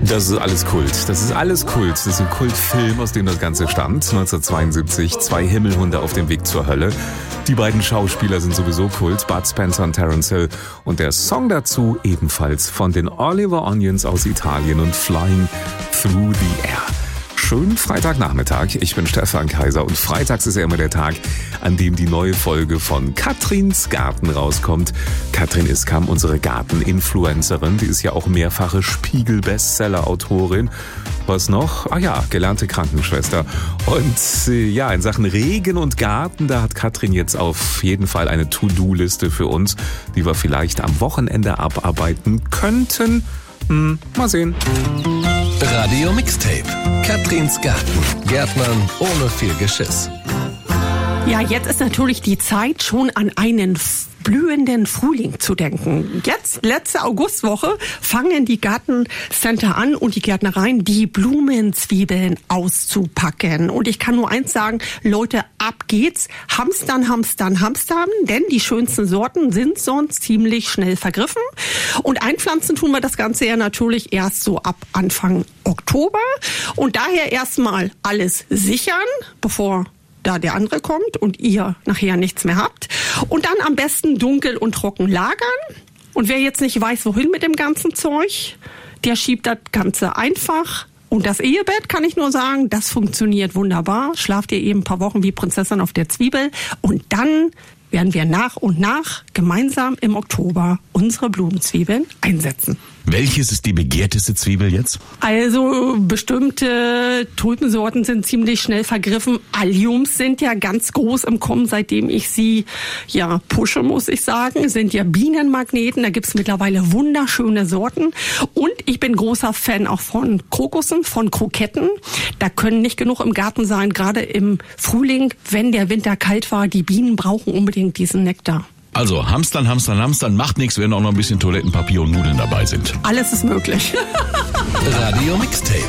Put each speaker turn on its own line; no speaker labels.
Das ist alles Kult. Das ist alles Kult. Das ist ein Kultfilm, aus dem das Ganze stammt. 1972, 2 Himmelhunde auf dem Weg zur Hölle. Die beiden Schauspieler sind sowieso Kult, Bud Spencer und Terence Hill. Und der Song dazu ebenfalls von den Oliver Onions aus Italien und Flying Through the Air. Schönen Freitagnachmittag, ich bin Stefan Kaiser und freitags ist ja immer der Tag, an dem die neue Folge von Katrins Garten rauskommt. Katrin Iskam, unsere Garten-Influencerin, die ist ja auch mehrfache Spiegel-Bestseller-Autorin. Was noch? Gelernte Krankenschwester. Und in Sachen Regen und Garten, da hat Katrin jetzt auf jeden Fall eine To-Do-Liste für uns, die wir vielleicht am Wochenende abarbeiten könnten. Mal sehen.
Radio Mixtape. Katrins Garten. Gärtnern ohne viel Geschiss.
Ja, jetzt ist natürlich die Zeit, schon an einen blühenden Frühling zu denken. Jetzt, letzte Augustwoche, fangen die Gartencenter an und die Gärtnereien, die Blumenzwiebeln auszupacken. Und ich kann nur eins sagen, Leute, ab geht's. Hamstern, denn die schönsten Sorten sind sonst ziemlich schnell vergriffen. Und einpflanzen tun wir das Ganze ja natürlich erst so ab Anfang Oktober. Und daher erstmal alles sichern, bevor da der andere kommt und ihr nachher nichts mehr habt. Und dann am besten dunkel und trocken lagern. Und wer jetzt nicht weiß, wohin mit dem ganzen Zeug, der schiebt das Ganze einfach. Und das Ehebett, kann ich nur sagen, das funktioniert wunderbar. Schlaft ihr eben ein paar Wochen wie Prinzessin auf der Zwiebel. Und dann werden wir nach und nach gemeinsam im Oktober unsere Blumenzwiebeln einsetzen.
Welches ist die begehrteste Zwiebel jetzt?
Also bestimmte Tulpensorten sind ziemlich schnell vergriffen. Alliums sind ja ganz groß im Kommen, seitdem ich sie pushe, muss ich sagen. Sind ja Bienenmagneten, da gibt's mittlerweile wunderschöne Sorten. Und ich bin großer Fan auch von Krokussen, von Kroketten. Da können nicht genug im Garten sein, gerade im Frühling, wenn der Winter kalt war. Die Bienen brauchen unbedingt diesen Nektar.
Also hamstern, macht nichts, wenn auch noch ein bisschen Toilettenpapier und Nudeln dabei sind.
Alles ist möglich.
Radio Mixtape.